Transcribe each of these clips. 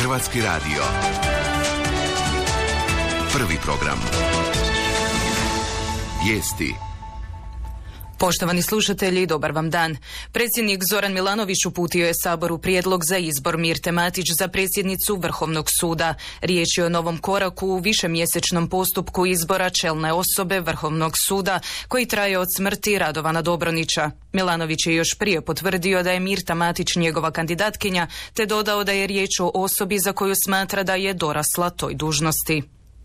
Hrvatski radio. Prvi program. Vijesti. Poštovani slušatelji, dobar vam dan. Predsjednik Zoran Milanović uputio je Saboru prijedlog za izbor Mirte Matić za predsjednicu Vrhovnog suda. Riječ je o novom koraku u višemjesečnom postupku izbora čelne osobe Vrhovnog suda koji traje od smrti Radovana Dobronića. Milanović je još prije potvrdio da je Mirta Matić njegova kandidatkinja, te dodao da je riječ o osobi za koju smatra da je dorasla toj dužnosti.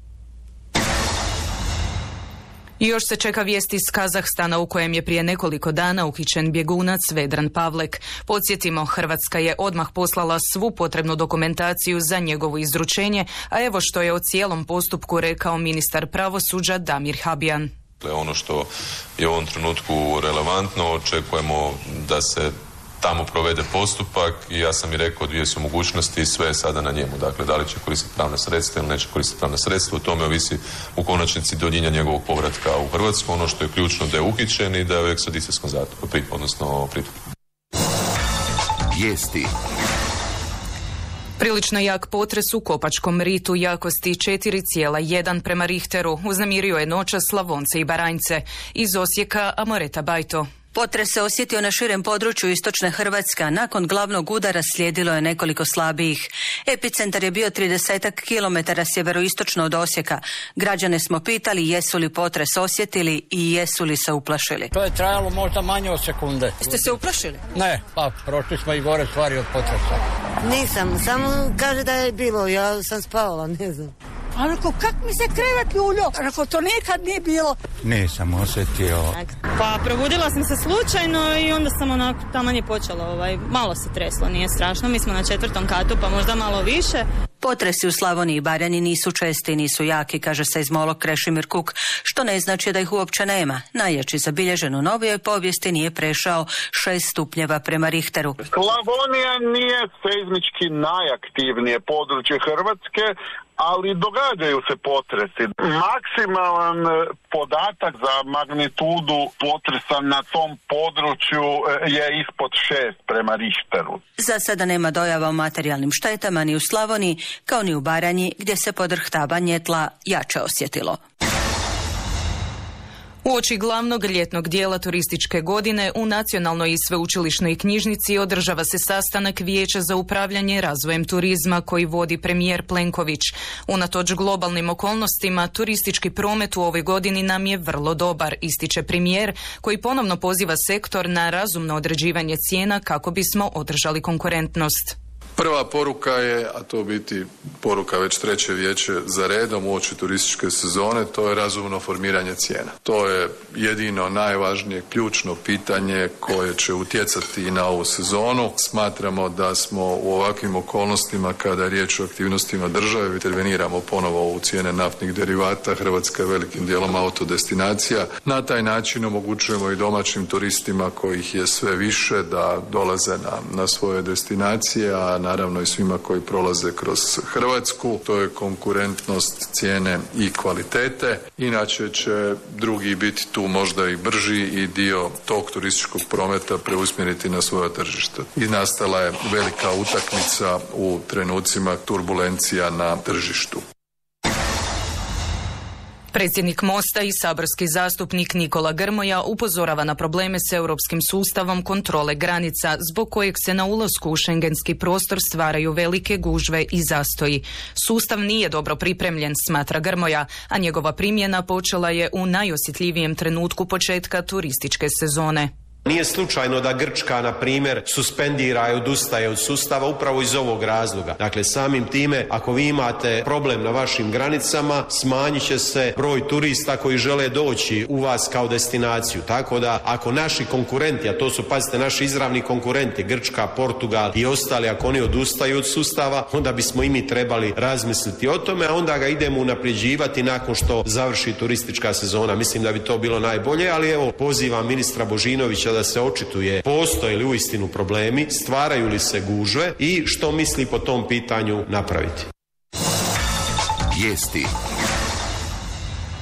I još se čeka vijest iz Kazahstana u kojem je prije nekoliko dana uhićen bjegunac Vedran Pavlek. Podsjetimo, Hrvatska je odmah poslala svu potrebnu dokumentaciju za njegovo izručenje, a evo što je o cijelom postupku rekao ministar pravosuđa Damir Habijan. Ono što je u ovom trenutku relevantno, očekujemo da se tamo provede postupak i ja sam i rekao dvije su mogućnosti i sve je sada na njemu. Dakle, da li će koristiti pravna sredstva ili neće koristiti pravna sredstva, o tome ovisi u konačnici do njegovog povratka u Hrvatsku. Ono što je ključno da je uhićen i da je u ekstradicijskom zatvoru, odnosno pritvoru. Vijesti. Prilično jak potres u Kopačkom ritu jakosti 4,1 prema Richteru uznemirio je noćas Slavonce i Baranjce. Iz Osijeka Amoreta Bajto. Potres se osjetio na širem području istočne Hrvatske, a nakon glavnog udara slijedilo je nekoliko slabijih. Epicentar je bio 30 kilometara sjeveroistočno od Osijeka. Građane smo pitali jesu li potres osjetili i jesu li se uplašili. To je trajalo možda manje od sekunde. Ste se uplašili? Ne, pa prošli smo i gore stvari od potresa. Nisam, samo kaže da je bilo, ja sam spavala, ne znam. A rekao, kak mi se krevet ljuljo? Rekao, to nikad nije bilo. Nisam osjetio. Pa probudila sam se slučajno i onda sam onako, taman je počelo, malo se treslo, nije strašno. Mi smo na 4. katu, pa možda malo više. Potresi u Slavoniji i Baranji nisu česti i nisu jaki, kaže seizmolog Krešimir Kuk, što ne znači da ih uopće nema. Najjači zabilježen u novijoj povijesti nije prešao 6 stupnjeva prema Richteru. Slavonija nije seizmički najaktivnije područje Hrvatske, ali događaju se potresi. Maksimalan podatak za magnitudu potresa na tom području je ispod 6 prema Richteru. Za sada nema dojava o materijalnim štetama ni u Slavoniji, kao ni u Baranji, gdje se podrhtavanje tla jače osjetilo. Uoči glavnog ljetnog dijela turističke godine u Nacionalnoj i sveučilišnoj knjižnici održava se sastanak Vijeća za upravljanje razvojem turizma koji vodi premijer Plenković. Unatoč globalnim okolnostima, turistički promet u ovoj godini nam je vrlo dobar, ističe premijer, koji ponovno poziva sektor na razumno određivanje cijena kako bismo održali konkurentnost. Prva poruka je, a to biti poruka već treće vijeće za redom uoči turističke sezone, to je razumno formiranje cijena. To je jedino najvažnije ključno pitanje koje će utjecati i na ovu sezonu. Smatramo da smo u ovakvim okolnostima kada je riječ o aktivnostima države, interveniramo ponovo u cijene naftnih derivata. Hrvatska je velikim dijelom autodestinacija. Na taj način omogućujemo i domaćim turistima kojih je sve više da dolaze na svoje destinacije, a naravno i svima koji prolaze kroz Hrvatsku. To je konkurentnost cijene i kvalitete. Inače će drugi biti tu možda i brži i dio tog turističkog prometa preusmjeriti na svoje tržište. I nastala je velika utakmica u trenucima turbulencija na tržištu. Predsjednik Mosta i saborski zastupnik Nikola Grmoja upozorava na probleme s europskim sustavom kontrole granica, zbog kojeg se na ulasku u šengenski prostor stvaraju velike gužve i zastoji. Sustav nije dobro pripremljen, smatra Grmoja, a njegova primjena počela je u najosjetljivijem trenutku početka turističke sezone. Nije slučajno da Grčka, na primjer, suspendira i odustaje od sustava upravo iz ovog razloga. Dakle, samim time, ako vi imate problem na vašim granicama, smanjit će se broj turista koji žele doći u vas kao destinaciju. Tako da, ako naši konkurenti, a to su, pazite, naši izravni konkurenti, Grčka, Portugal i ostali, ako oni odustaju od sustava, onda bismo i mi trebali razmisliti o tome, a onda ga idemo unapređivati nakon što završi turistička sezona. Mislim da bi to bilo najbolje, ali evo, pozivam ministra Božinovića da se očituje postoje li uistinu problemi, stvaraju li se gužve i što misli po tom pitanju napraviti. Vijesti.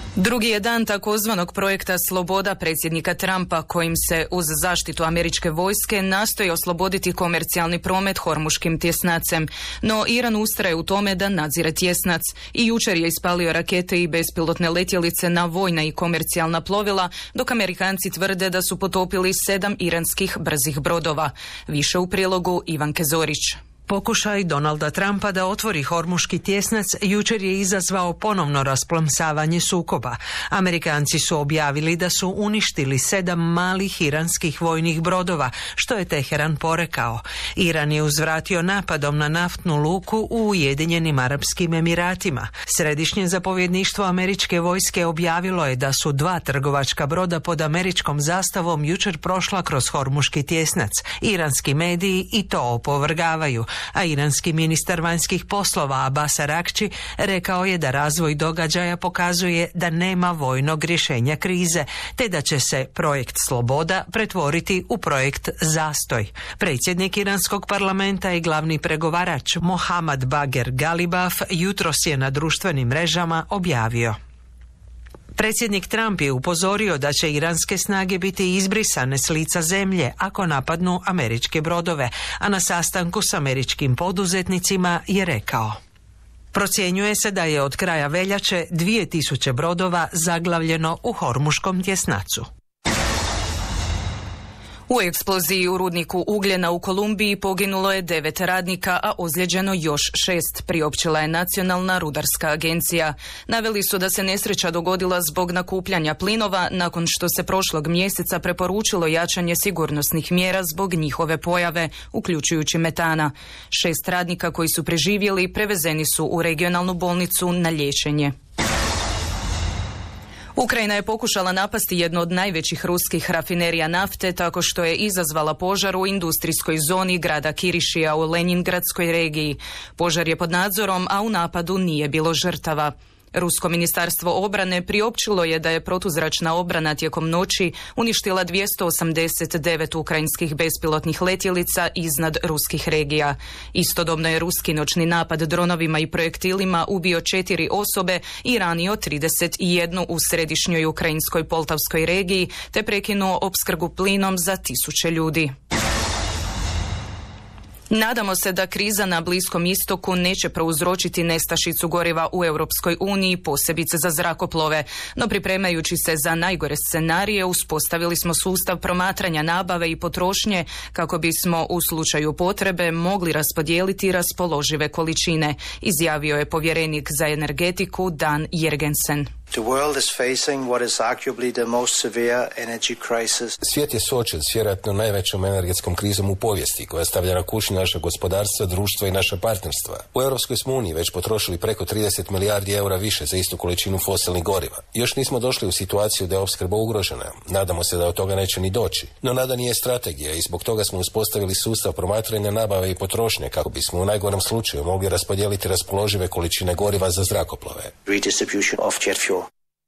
Drugi je dan takozvanog projekta Sloboda predsjednika Trumpa, kojim se uz zaštitu američke vojske nastoji osloboditi komercijalni promet Hormuškim tjesnacem. No Iran ustraje u tome da nadzire tjesnac i jučer je ispalio rakete i bespilotne letjelice na vojna i komercijalna plovila, dok Amerikanci tvrde da su potopili 7 iranskih brzih brodova. Više u prilogu Ivanke Zorić. Pokušaj Donalda Trumpa da otvori Hormuški tjesnac jučer je izazvao ponovno rasplamsavanje sukoba. Amerikanci su objavili da su uništili 7 malih iranskih vojnih brodova, što je Teheran porekao. Iran je uzvratio napadom na naftnu luku u Ujedinjenim Arapskim Emiratima. Središnje zapovjedništvo američke vojske objavilo je da su 2 trgovačka broda pod američkom zastavom jučer prošla kroz Hormuški tjesnac. Iranski mediji i to opovrgavaju, a iranski ministar vanjskih poslova Abbas Araghchi rekao je da razvoj događaja pokazuje da nema vojnog rješenja krize, te da će se projekt Sloboda pretvoriti u projekt Zastoj. Predsjednik iranskog parlamenta i glavni pregovarač Mohammad Bagher Ghalibaf jutros je na društvenim mrežama objavio: Predsjednik Trump je upozorio da će iranske snage biti izbrisane s lica zemlje ako napadnu američke brodove, a na sastanku s američkim poduzetnicima je rekao: procjenjuje se da je od kraja veljače 2000 brodova zaglavljeno u Hormuškom tjesnacu. U eksploziji u rudniku ugljena u Kolumbiji poginulo je 9 radnika, a ozlijeđeno još 6, priopćila je Nacionalna rudarska agencija. Naveli su da se nesreća dogodila zbog nakupljanja plinova nakon što se prošlog mjeseca preporučilo jačanje sigurnosnih mjera zbog njihove pojave, uključujući metana. 6 radnika koji su preživjeli prevezeni su u regionalnu bolnicu na liječenje. Ukrajina je pokušala napasti jednu od najvećih ruskih rafinerija nafte tako što je izazvala požar u industrijskoj zoni grada Kirišija u Lenjingradskoj regiji. Požar je pod nadzorom, a u napadu nije bilo žrtava. Rusko ministarstvo obrane priopćilo je da je protuzračna obrana tijekom noći uništila 289 ukrajinskih bespilotnih letjelica iznad ruskih regija. Istodobno je ruski noćni napad dronovima i projektilima ubio 4 osobe i ranio 31 u središnjoj ukrajinskoj Poltavskoj regiji, te prekinuo opskrbu plinom za 1000 ljudi. Nadamo se da kriza na Bliskom istoku neće prouzročiti nestašicu goriva u Europskoj uniji, posebice za zrakoplove, no pripremajući se za najgore scenarije uspostavili smo sustav promatranja nabave i potrošnje kako bismo u slučaju potrebe mogli raspodijeliti raspoložive količine, izjavio je povjerenik za energetiku Dan Jergensen. The world is facing what is arguably the most severe energy crisis. Svijet je suočen s vjerojatno najvećom energetskom krizom u povijesti, koja stavlja na kušnju naše gospodarstva, društva i naša partnerstva. U Europskoj smo uniji već potrošili preko 30 milijardi eura više za istu količinu fosilnih goriva. Još nismo došli u situaciju da je opskrba ugrožena. Nadamo se da od toga neće ni doći. No nada nije strategija i zbog toga smo uspostavili sustav promatranja nabave i potrošnje kako bismo u najgorem slučaju mogli raspodijeliti raspoložive količine goriva za zrakoplove. Redistribution of jet fuel.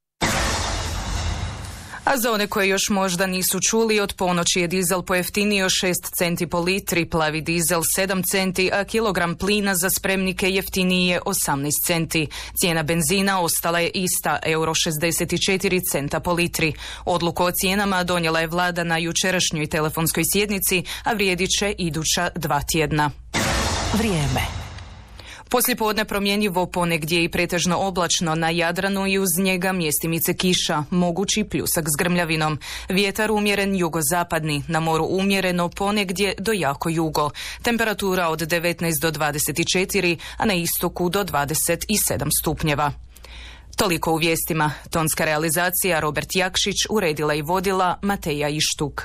A za one koje još možda nisu čuli, od ponoći je dizel pojeftinio 6 centi po litri, plavi dizel 7 centi, a kilogram plina za spremnike jeftiniji je 18 centi. Cijena benzina ostala je ista, euro 64 centa po litri. Odluku o cijenama donijela je vlada na jučerašnjoj telefonskoj sjednici, a vrijedit će iduća 2 tjedna. Vrijeme. Poslijepodne promjenjivo, ponegdje i pretežno oblačno, na Jadranu i uz njega mjestimice kiša, mogući pljusak s grmljavinom. Vjetar umjeren jugozapadni, na moru umjereno, ponegdje do jako jugo. Temperatura od 19 do 24, a na istoku do 27 stupnjeva. Toliko u vijestima. Tonska realizacija Robert Jakšić, uredila i vodila Mateja Ištuk.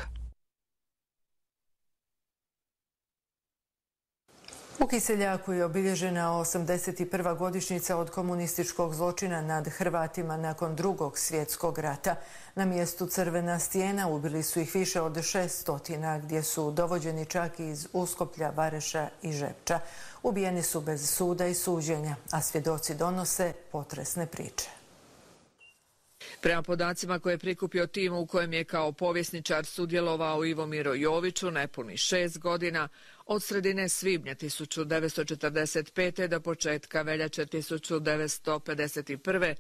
U Kiseljaku je obilježena 81. godišnjica od komunističkog zločina nad Hrvatima nakon Drugog svjetskog rata. Na mjestu Crvena stijena ubili su ih više od 600, gdje su dovođeni čak iz Uskoplja, Vareša i Žepča. Ubijeni su bez suda i suđenja, a svjedoci donose potresne priče. Prema podacima koje je prikupio tim u kojem je kao povjesničar sudjelovao Ivo Miro Joviću nepunih 6 godina, od sredine svibnja 1945. do početka veljače 1951.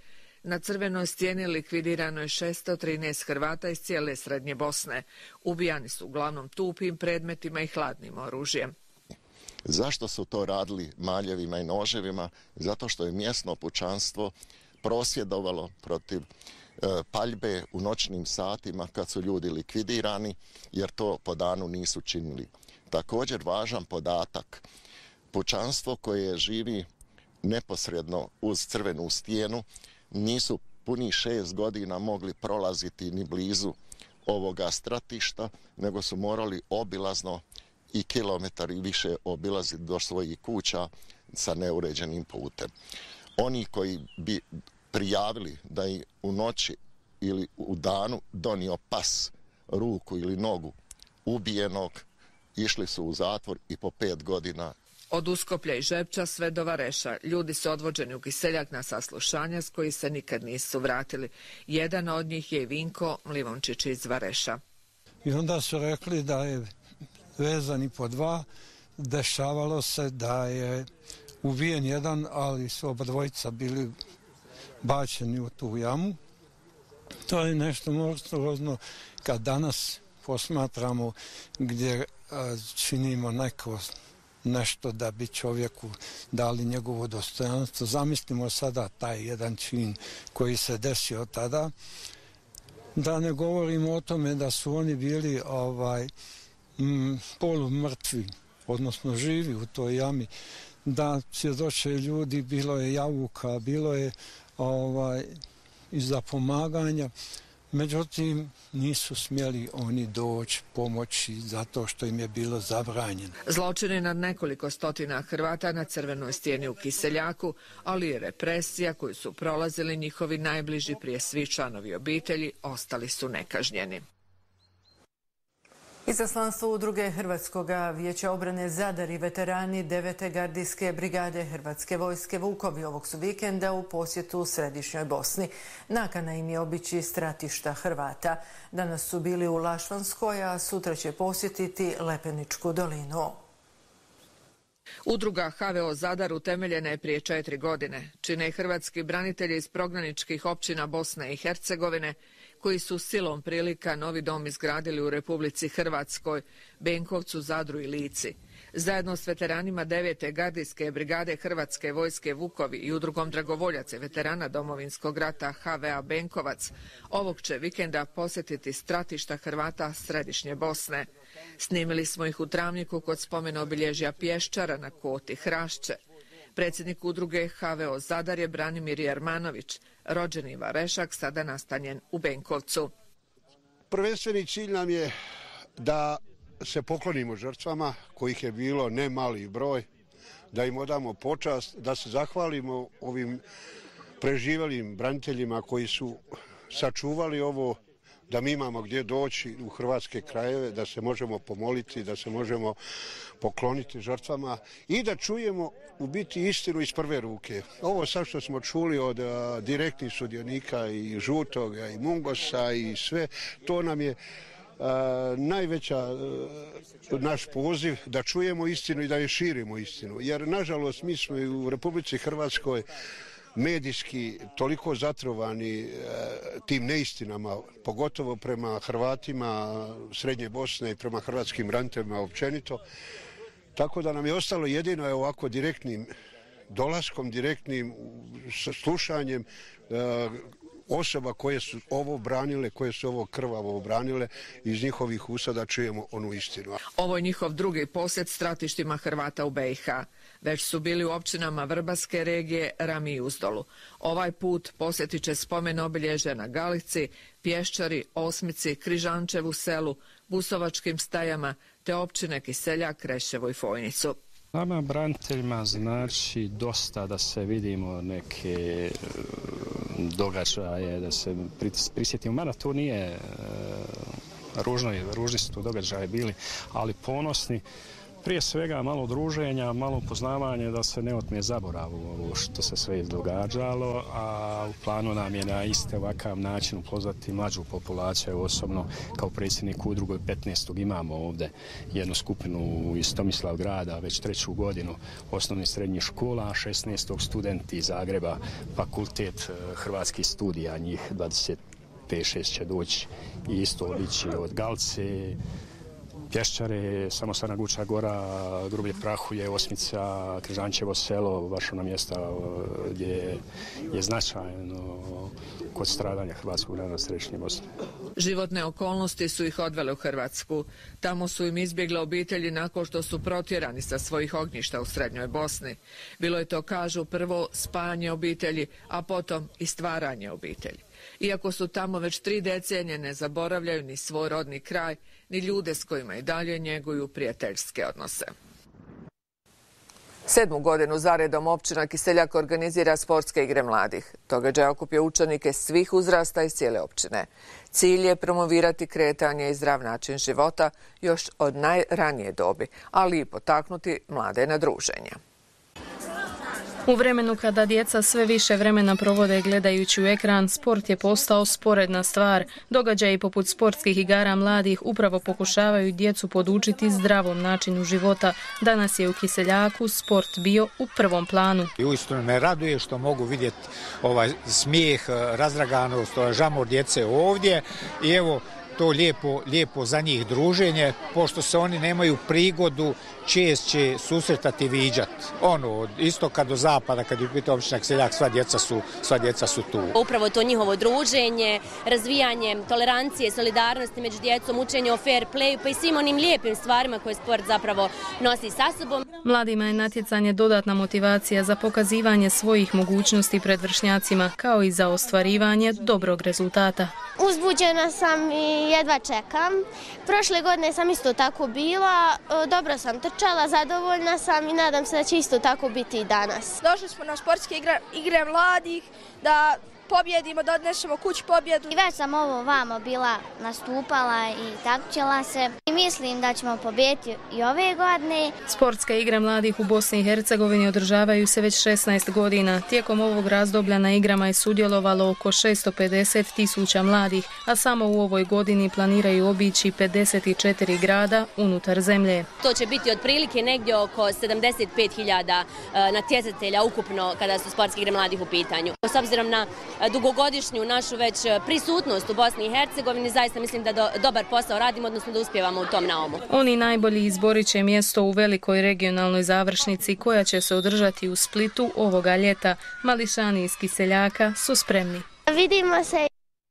Na Crvenoj stijeni likvidirano je 613 Hrvata iz cijele srednje Bosne. Ubijani su uglavnom tupim predmetima i hladnim oružjem. Zašto su to radili maljevima i noževima? Zato što je mjesno pučanstvo prosvjedovalo protiv paljbe u noćnim satima kad su ljudi likvidirani, jer to po danu nisu činili. Također važan podatak, pučanstvo koje živi neposredno uz Crvenu stijenu nisu punih 6 godina mogli prolaziti ni blizu ovoga stratišta, nego su morali obilazno i kilometar i više obilaziti do svojih kuća sa neuređenim putem. Oni koji bi prijavili da i u noći ili u danu donio pas, ruku ili nogu ubijenog, išli su u zatvor i po 5 godina. Od Uskoplja i Žepča sve do Vareša ljudi su odvođeni u Kiseljak na saslušanja s koji se nikad nisu vratili. Jedan od njih je Vinko Mlivončić iz Vareša. I onda su rekli da je vezani po 2, dešavalo se da je ubijen jedan, ali su obadvojica bili bačeni u tu jamu. To je nešto monstruozno kad danas posmatramo gdje činimo nešto da bi čovjeku dali njegovo dostojanstvo. Zamislimo sada taj jedan čin koji se desio tada. Da ne govorimo o tome da su oni bili polumrtvi, odnosno živi u toj jami, da svjedoče ljudi, bilo je javuka, bilo je i zapomaganja, međutim nisu smjeli oni doći pomoći zato što im je bilo zabranjeno. Zločini nad nekoliko stotina Hrvata na Crvenoj stijeni u Kiseljaku, ali i represija koju su prolazili njihovi najbliži, prije svih članovi obitelji, ostali su nekažnjeni. Izaslanstvo Udruge Hrvatskog vijeća obrane Zadar i veterani 9. gardijske brigade Hrvatske vojske Vukovi ovog su vikenda u posjetu Središnjoj Bosni. Nakana im je obići stratišta Hrvata. Danas su bili u Lašvanskoj, a sutra će posjetiti Lepeničku dolinu. Udruga HVO Zadar utemeljena je prije 4 godine. Čine hrvatski branitelji iz prognaničkih općina Bosne i Hercegovine, koji su silom prilika novi dom izgradili u Republici Hrvatskoj, Benkovcu, Zadru i Lici. Zajedno s veteranima 9. gardijske brigade Hrvatske vojske Vukovi i Udrugom dragovoljaca i veterana Domovinskog rata HVA Benkovac ovog će vikenda posjetiti stratišta Hrvata Središnje Bosne. Snimili smo ih u Travniku kod spomen obilježja Pješčara na Koti Hrašće. Predsjednik udruge HVO Zadar je Branimir Jermanović, rođeni Varešak, sada nastanjen u Benkovcu. Prvenstveni cilj nam je da se poklonimo žrtvama, kojih je bilo ne mali broj, da im odamo počast, da se zahvalimo ovim preživelim braniteljima koji su sačuvali ovo, da mi imamo gdje doći u hrvatske krajeve, da se možemo pomoliti, da se možemo pokloniti žrtvama i da čujemo u biti istinu iz prve ruke. Ovo sad što smo čuli od direktnih sudionika i Žutoga i Mungosa i sve, to nam je najveća naš poziv da čujemo istinu i da je širimo istinu. Jer nažalost mi smo i u Republici Hrvatskoj medijski toliko zatrovani tim neistinama, pogotovo prema Hrvatima Srednje Bosne i prema hrvatskim braniteljima općenito. Tako da nam je ostalo jedino ovako direktnim dolaskom, direktnim slušanjem osoba koje su ovo branile, koje su ovo krvavo obranile, iz njihovih usada čujemo onu istinu. Ovo je njihov drugi posjet stratištima Hrvata u BiH. Već su bili u općinama Vrbaske regije, Rami i Uzdolu. Ovaj put posjetit će spomen obilježja na Galici, Pješčari, Osmici, Križančevu selu, Busovačkim stajama, te općine Kiseljak, Kreševo i Fojnicu. Nama braniteljima znači dosta da se vidimo neke događaje, da se prisjetimo. Mada to nije ružni su to događaje bili, ali ponosni prije svega malo druženja, malo poznavanje da se ne otme zaboravu ovo što se sve događalo, a u planu nam je na isti ovakav način upoznati mlađu populaciju. Osobno kao predsjednik udruge 15. imamo ovdje jednu skupinu iz Tomislavgrada već 3. godinu osnovnih i srednjih škola, a 16. studenti iz Zagreba, fakultet hrvatskih studija, njih 25-6 će doći i isto obići od Galce, Pješčare, Samostalna Guča Gora, Grublje Prahulje, Osmica, Križančevo selo, baš ona mjesta gdje je značajno kod stradanja hrvatskog naroda na središnje Bosne. Životne okolnosti su ih odvele u Hrvatsku. Tamo su im izbjegle obitelji nakon što su protjerani sa svojih ognjišta u srednjoj Bosni. Bilo je to, kažu, prvo spajanje obitelji, a potom i stvaranje obitelji. Iako su tamo već 3 decenije, ne zaboravljaju ni svoj rodni kraj, ni ljude s kojima i dalje njeguju prijateljske odnose. 7. godinu zaredom općina Kiseljak organizira sportske igre mladih. Događaj okupio učenike svih uzrasta iz cijele općine. Cilj je promovirati kretanje i zdrav način života još od najranije dobi, ali i potaknuti mlade na druženja. U vremenu kada djeca sve više vremena provode gledajući u ekran, sport je postao sporedna stvar. Događaji poput sportskih igara mladih upravo pokušavaju djecu podučiti zdravom načinu života. Danas je u Kiseljaku sport bio u prvom planu. Uistinu me raduje što mogu vidjeti ovaj smijeh, razdraganost, žamor djece ovdje i evo to lijepo za njih druženje, pošto se oni nemaju prigodu češće susretati i viđati. Od istoka do zapada, kad je pitao općina Kiseljak, sva djeca su tu. Upravo to njihovo druženje, razvijanje tolerancije, solidarnosti među djecom, učenje o fair playu, pa i svim onim lijepim stvarima koje sport zapravo nosi sa sobom. Mladima je natjecanje dodatna motivacija za pokazivanje svojih mogućnosti pred vršnjacima, kao i za ostvarivanje dobrog rezultata. Uzbuđena sam i jedva čekam. Prošle godine sam isto tako bila, dobro sam trčala, zadovoljna sam i nadam se da će isto tako biti i danas. Došli smo na sportske igre mladih, da pobjedimo, da odnesemo kući pobjedu. I već sam vamo bila nastupala i takmičila se. I mislim da ćemo pobijediti i ove godine. Sportske igre mladih u Bosni i Hercegovini održavaju se već 16 godina. Tijekom ovog razdoblja na igrama je sudjelovalo oko 650.000 mladih, a samo u ovoj godini planiraju obići 54 grada unutar zemlje. To će biti otprilike negdje oko 75.000 natjecatelja ukupno kada su sportske igre mladih u pitanju. S obzirom na dugogodišnju našu već prisutnost u Bosni i Hercegovini, zaista mislim da dobar posao radimo, odnosno da uspijevamo u tom naumu. Oni najbolji izborit će mjesto u velikoj regionalnoj završnici koja će se održati u Splitu ovoga ljeta. Mališani iz Kiseljaka su spremni. Vidimo se.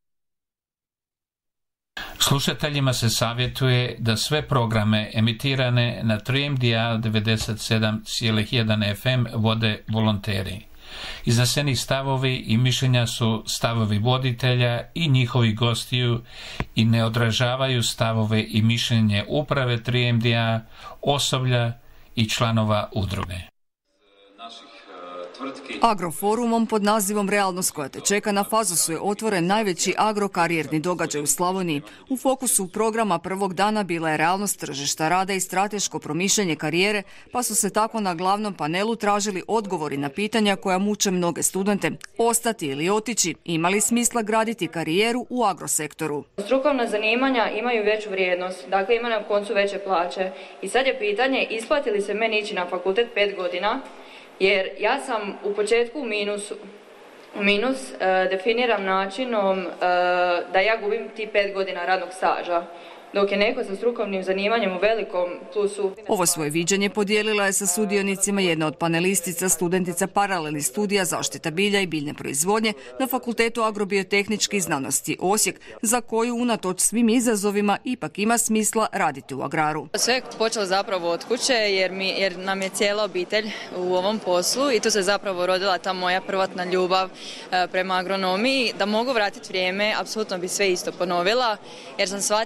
Slušateljima se savjetuje da sve programe emitirane na 3MDA 97,1 FM vode volonteri. Izneseni stavovi i mišljenja su stavovi voditelja i njihovih gostiju i ne odražavaju stavove i mišljenje uprave 3MDA, osoblja i članova udruge. Agroforumom pod nazivom Realnost koja te čeka na Fazosu je otvoren najveći agrokarijerni događaj u Slavoniji. U fokusu programa prvog dana bila je realnost tržišta rada i strateško promišljanje karijere, pa su se tako na glavnom panelu tražili odgovori na pitanja koja muče mnoge studente. Ostati ili otići, ima li smisla graditi karijeru u agrosektoru? Strukovna zanimanja imaju veću vrijednost, dakle ima na koncu veće plaće. I sad je pitanje, isplati li se meni ići na fakultet 5 godina, jer ja sam u početku u minusu. Minus definiram načinom da ja gubim ti 5 godina radnog staža, dok je neko sa strukovnim zanimanjem u velikom plusu. Ovo svoje viđenje podijelila je sa sudionicima jedna od panelistica, studentica paralelnih studija zaštita bilja i biljne proizvodnje na Fakultetu agrobiotehničkih znanosti Osijek, za koju unatoč svim izazovima ipak ima smisla raditi u agraru. Sve je počelo zapravo od kuće jer nam je cijela obitelj u ovom poslu i tu se zapravo rodila ta moja prvotna ljubav prema agronomiji. Da mogu vratiti vrijeme, apsolutno bi sve isto ponovila jer sam shvatila da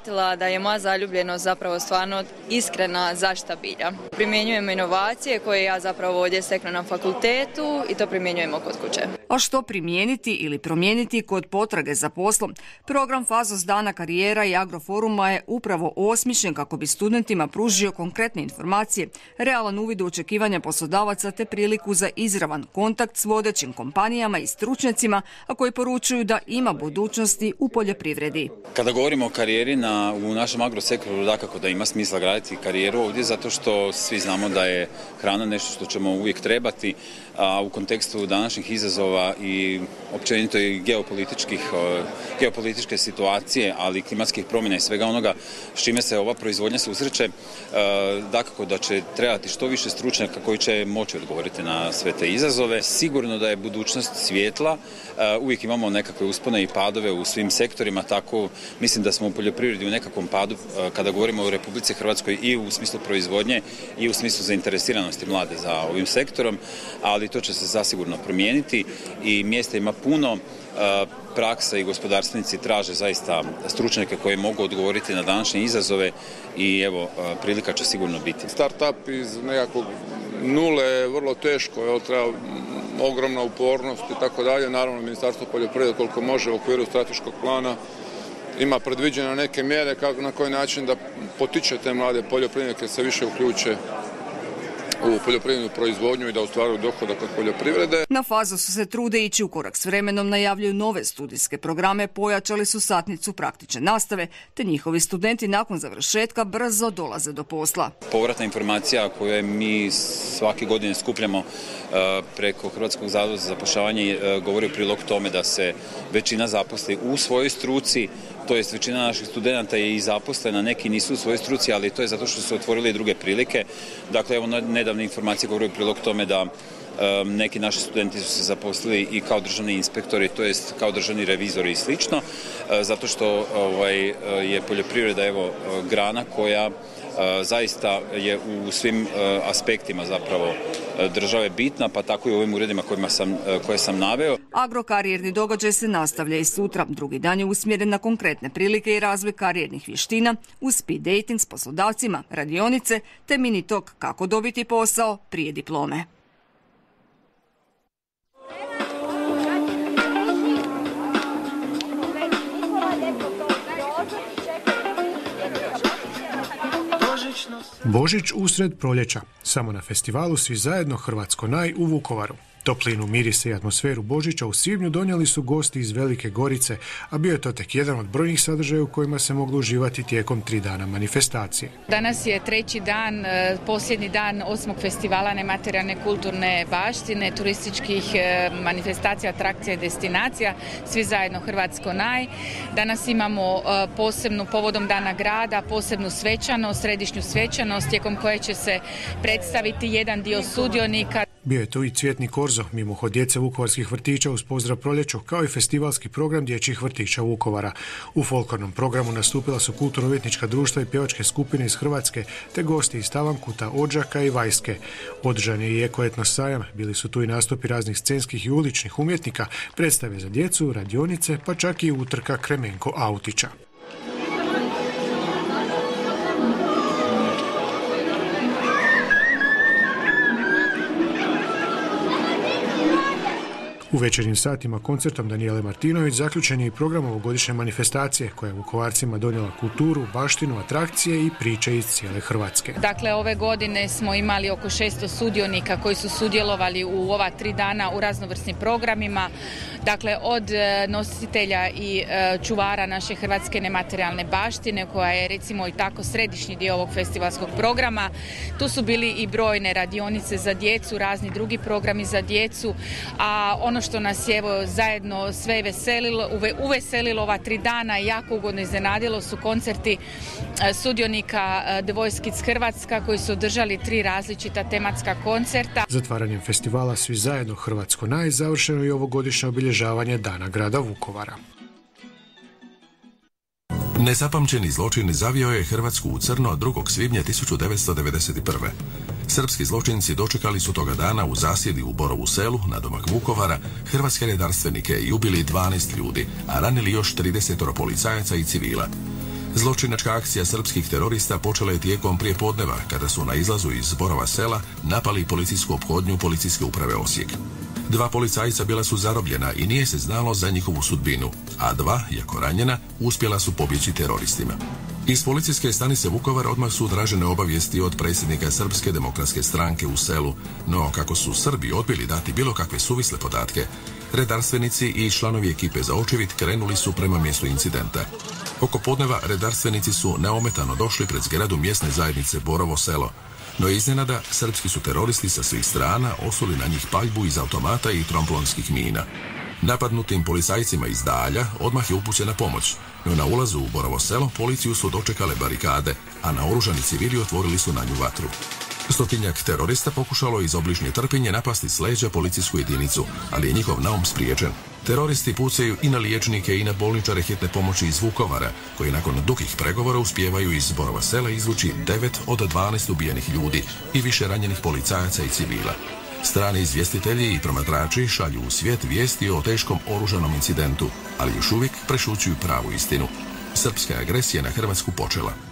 je moja zaljubljenost zapravo stvarno iskrena zaštita bilja. Primjenjujemo inovacije koje ja zapravo ovdje steknem na fakultetu i to primjenjujemo kod kuće. A što primijeniti ili promijeniti kod potrage za poslom? Program Fazos Dana karijera i Agroforuma je upravo osmišljen kako bi studentima pružio konkretne informacije, realan uvid u očekivanja poslodavaca te priliku za izravan kontakt s vodećim kompanijama i stručnjacima, a koji poručuju da ima budućnosti u poljoprivredi. Kada govorimo o karijeri u našem agrosektoru, dakako da ima smisla graditi karijeru ovdje zato što svi znamo da je hrana nešto što ćemo uvijek trebati, a u kontekstu današnjih izazova i općenito i geopolitičke situacije, ali i klimatskih promjena i svega onoga s čime se ova proizvodnja susreće, dakako da će trebati što više stručnjaka koji će moći odgovoriti na sve te izazove. Sigurno da je budućnost svijetla, uvijek imamo nekakve uspone i padove u svim sektorima, tako mislim da smo u poljoprivredi u nekakvom padu kada govorimo o Republici Hrvatskoj i u smislu proizvodnje i u smislu zainteresiranosti mlade za ovim sektorom, ali to će se zasigurno promijeniti i mjesta ima puno. Praksa i gospodarstvenici traže zaista stručnjake koji mogu odgovoriti na današnje izazove i evo, prilika će sigurno biti. Start-up iz nekakvog nule je vrlo teško, treba ogromna upornost i tako dalje. Naravno, Ministarstvo poljoprivrede koliko može u okviru strateškog plana ima predviđene neke mjere na koji način da potiče te mlade poljoprivrednike se više uključe u poljoprivrednu proizvodnju i da ostvaruju dohodak od poljoprivrede. Na Fazosu se trude ići u korak s vremenom, najavljuju nove studijske programe, pojačali su satnicu praktične nastave, te njihovi studenti nakon završetka brzo dolaze do posla. Povratna informacija koju mi svake godine skupljamo preko Hrvatskog zavoda za zapošljavanje govori u prilog tome da se većina zaposli u svojoj struci, to jest većina naših studenata je i zaposlena, neki nisu u svojoj struci, ali to je zato što su otvorili druge prilike. Dakle, evo nedavne informacije govore u prilog tome da neki naši studenti su se zaposlili i kao državni inspektori, to jest kao državni revizori i slično, zato što je poljoprivreda grana koja zaista je u svim aspektima zapravo države bitna, pa tako i u ovim uredima koje sam naveo. Agrokarijerni događaj se nastavlja i sutra. Drugi dan je usmjeren na konkretne prilike i razvoj karijernih vještina, uz speed dating s poslodavcima, radionice te mini talk kako dobiti posao prije diplome. Božić usred proljeća. Samo na festivalu Svi zajedno Hrvatsko naj u Vukovaru. Toplinu, mirise i atmosferu Božića u svibnju donijeli su gosti iz Velike Gorice, a bio je to tek jedan od brojnih sadržaja u kojima se moglo uživati tijekom 3 dana manifestacije. Danas je 3. dan, posljednji dan 8. festivala nematerijalne kulturne baštine, turističkih manifestacija, atrakcija i destinacija, Svi zajedno Hrvatsko naj. Danas imamo posebnu, povodom Dana grada, posebnu svečanost, središnju svečanost, tijekom koje će se predstaviti jedan dio sudionika. Bio je tu i cvjetni korzo, mimohod djece vukovarskih vrtića uz pozdrav proljeću, kao i festivalski program dječjih vrtića Vukovara. U folklornom programu nastupila su kulturno-umjetnička društva i pjevačke skupine iz Hrvatske, te gosti iz Tavankuta, Odžaka i Vajske. Održan je i eko-etno sajam, bili su tu i nastupi raznih scenskih i uličnih umjetnika, predstave za djecu, radionice, pa čak i utrka Kremenko Autića. U večernjim satima koncertom Danijele Martinović zaključen je i program ovogodišnje manifestacije koja je Vukovarcima donijela kulturu, baštinu, atrakcije i priče iz cijele Hrvatske. Dakle, ove godine smo imali oko 600 sudionika koji su sudjelovali u ova 3 dana u raznovrsnim programima. Dakle, od nositelja i čuvara naše hrvatske nematerijalne baštine, koja je recimo i tako središnji dio ovog festivalskog programa. Tu su bili i brojne radionice za djecu, razni drugi programi za djecu, a ono što nas je zajedno sve uveselilo ova 3 dana i jako ugodno iznenadilo su koncerti sudionika The Voice Kids Hrvatska koji su održali 3 različita tematska koncerta. Zatvaranjem festivala Svi zajedno Hrvatsko naj završeno i ovogodišnje obilježavanje Dana grada Vukovara. Nezapamćeni zločin zavio je Hrvatsku u crno 2. svibnja 1991. Srpski zločinci dočekali su toga dana u zasjedi u Borovu selu, na domak Vukovara, hrvatske redarstvenike i ubili 12 ljudi, a ranili još 30 policajaca i civila. Zločinačka akcija srpskih terorista počela je tijekom prijepodneva, kada su na izlazu iz Borova Sela napali policijsku ophodnju Policijske uprave Osijek. 2 policajca bila su zarobljena i nije se znalo za njihovu sudbinu, a 2, iako ranjena, uspjela su pobjeći teroristima. Iz policijske stanice Vukovar odmah su tražene obavijesti od predsjednika Srpske demokratske stranke u selu, no kako su Srbi odbili dati bilo kakve suvisle podatke, redarstvenici i članovi ekipe za očevid krenuli su prema mjestu incidenta. Oko podneva redarstvenici su neometano došli pred zgradu mjesne zajednice Borovo Selo, no iznenada srpski su teroristi sa svih strana osuli na njih paljbu iz automata i tromplonskih mina. Napadnutim policajcima iz dalja odmah je upućena pomoć, no na ulazu u Borovo Selo policiju su dočekale barikade, a naoružani civili otvorili su na nju vatru. 100-tinjak terorista pokušalo iz obližnje Trpinje napasti s leđa policijsku jedinicu, ali je njihov naum spriječen. Teroristi pucaju i na liječnike i na bolničare hitne pomoći iz Vukovara, koji nakon dugih pregovora uspijevaju iz Borova Sela izvući 9 od 12 ubijenih ljudi i više ranjenih policajaca i civila. Strani izvjestitelji i promatrači šalju u svijet vijesti o teškom oružanom incidentu, ali još uvijek prešućuju pravu istinu. Srpska agresija na Hrvatsku počela.